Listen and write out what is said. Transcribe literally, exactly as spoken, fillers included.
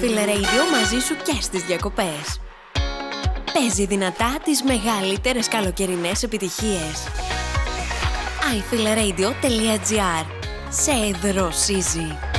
iFeel Radio μαζί σου και στις διακοπές. Παίζει δυνατά τις μεγαλύτερες καλοκαιρινές επιτυχίες. άι φι ελ radio τελεία τζι άρ. Σε δροσίζει.